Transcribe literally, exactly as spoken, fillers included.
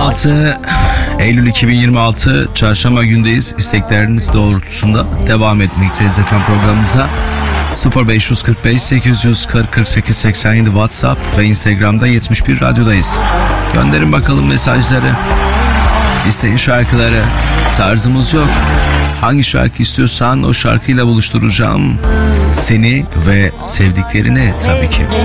altı Eylül iki bin yirmi altı Çarşamba gündeyiz. İstekleriniz doğrultusunda devam etmekteyiz efendim programımıza. sıfır beş kırk beş sekiz yüz kırk kırk sekiz seksen yedi WhatsApp ve Instagram'da yetmiş bir radyodayız. Gönderin bakalım mesajları. İsteyin şarkıları. Tarzımız yok. Hangi şarkı istiyorsan o şarkıyla buluşturacağım seni ve sevdiklerini tabii ki.